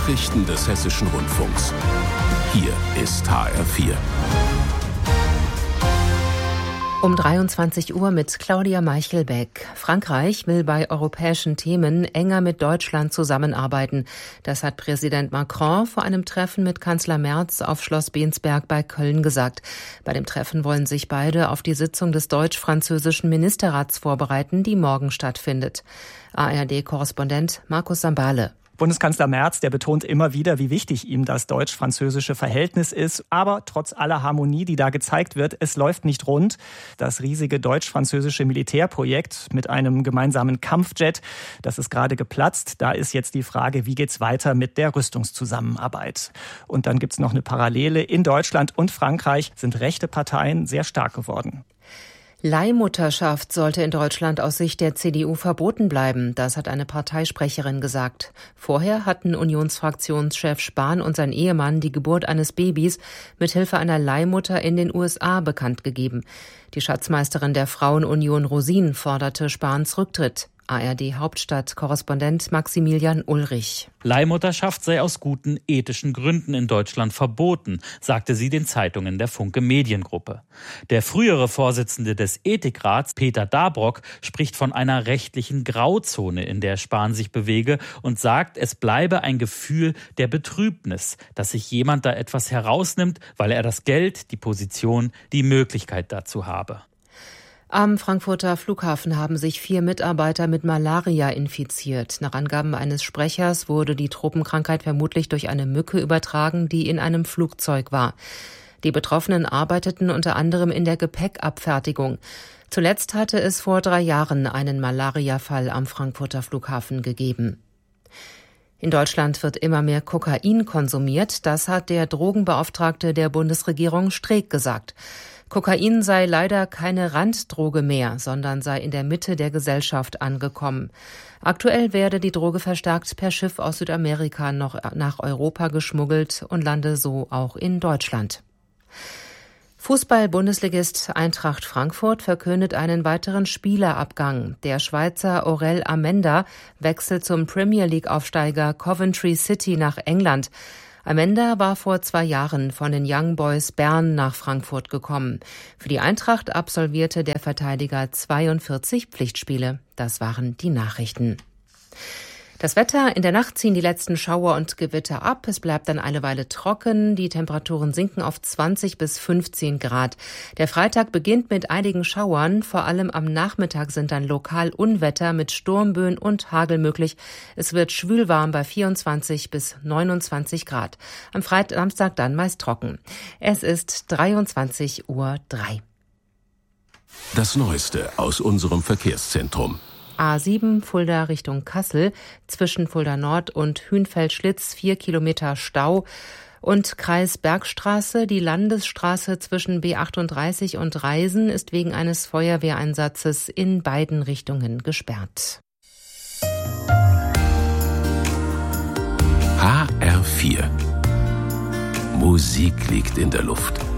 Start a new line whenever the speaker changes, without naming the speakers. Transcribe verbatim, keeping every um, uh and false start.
Nachrichten des Hessischen Rundfunks. Hier ist H R vier.
Um dreiundzwanzig Uhr mit Claudia Meichelbeck. Frankreich will bei europäischen Themen enger mit Deutschland zusammenarbeiten. Das hat Präsident Macron vor einem Treffen mit Kanzler Merz auf Schloss Bensberg bei Köln gesagt. Bei dem Treffen wollen sich beide auf die Sitzung des deutsch-französischen Ministerrats vorbereiten, die morgen stattfindet. A R D-Korrespondent Markus Sambale.
Bundeskanzler Merz, der betont immer wieder, wie wichtig ihm das deutsch-französische Verhältnis ist. Aber trotz aller Harmonie, die da gezeigt wird, es läuft nicht rund. Das riesige deutsch-französische Militärprojekt mit einem gemeinsamen Kampfjet, das ist gerade geplatzt. Da ist jetzt die Frage, wie geht's weiter mit der Rüstungszusammenarbeit? Und dann gibt's noch eine Parallele. In Deutschland und Frankreich sind rechte Parteien sehr stark geworden.
Leihmutterschaft sollte in Deutschland aus Sicht der C D U verboten bleiben, das hat eine Parteisprecherin gesagt. Vorher hatten Unionsfraktionschef Spahn und sein Ehemann die Geburt eines Babys mit Hilfe einer Leihmutter in den U S A bekannt gegeben. Die Schatzmeisterin der Frauenunion Rosin forderte Spahns Rücktritt. A R D-Hauptstadt-Korrespondent Maximilian Ulrich.
Leihmutterschaft sei aus guten ethischen Gründen in Deutschland verboten, sagte sie den Zeitungen der Funke Mediengruppe. Der frühere Vorsitzende des Ethikrats, Peter Dabrock, spricht von einer rechtlichen Grauzone, in der Spahn sich bewege und sagt, es bleibe ein Gefühl der Betrübnis, dass sich jemand da etwas herausnimmt, weil er das Geld, die Position, die Möglichkeit dazu habe.
Am Frankfurter Flughafen haben sich vier Mitarbeiter mit Malaria infiziert. Nach Angaben eines Sprechers wurde die Tropenkrankheit vermutlich durch eine Mücke übertragen, die in einem Flugzeug war. Die Betroffenen arbeiteten unter anderem in der Gepäckabfertigung. Zuletzt hatte es vor drei Jahren einen Malariafall am Frankfurter Flughafen gegeben. In Deutschland wird immer mehr Kokain konsumiert. Das hat der Drogenbeauftragte der Bundesregierung Streeck gesagt. Kokain sei leider keine Randdroge mehr, sondern sei in der Mitte der Gesellschaft angekommen. Aktuell werde die Droge verstärkt per Schiff aus Südamerika noch nach Europa geschmuggelt und lande so auch in Deutschland. Fußball-Bundesligist Eintracht Frankfurt verkündet einen weiteren Spielerabgang. Der Schweizer Aurel Amenda wechselt zum Premier League-Aufsteiger Coventry City nach England. Amenda war vor zwei Jahren von den Young Boys Bern nach Frankfurt gekommen. Für die Eintracht absolvierte der Verteidiger zweiundvierzig Pflichtspiele. Das waren die Nachrichten. Das Wetter: In der Nacht ziehen die letzten Schauer und Gewitter ab. Es bleibt dann eine Weile trocken. Die Temperaturen sinken auf zwanzig bis fünfzehn Grad. Der Freitag beginnt mit einigen Schauern. Vor allem am Nachmittag sind dann lokal Unwetter mit Sturmböen und Hagel möglich. Es wird schwülwarm bei vierundzwanzig bis neunundzwanzig Grad. Am Freitag, Samstag dann meist trocken. Es ist dreiundzwanzig Uhr drei.
Das Neueste aus unserem Verkehrszentrum.
A sieben Fulda Richtung Kassel, zwischen Fulda Nord und Hünfeld-Schlitz vier Kilometer Stau und Kreis Bergstraße. Die Landesstraße zwischen B achtunddreißig und Reisen ist wegen eines Feuerwehreinsatzes in beiden Richtungen gesperrt.
H R vier. Musik liegt in der Luft.